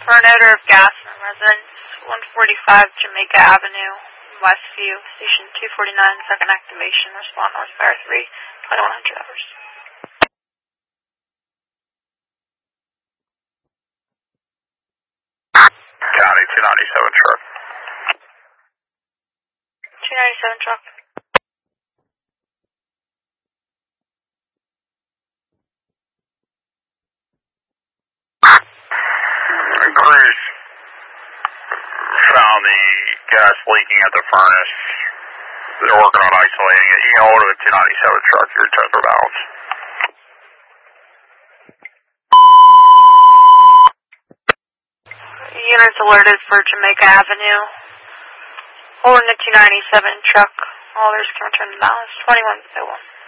for an odor of gas in residence, 145 Jamaica Avenue, Westview, station 249, second activation, respond horsepower 3, 2100 hours. County 297 truck. 297 truck. Crews found the gas leaking at the furnace. They're working on isolating it. You can hold it at 297 truck, your tether balance. Units alerted for Jamaica Avenue. Holding the 297 truck. All others can return to balance. 2101.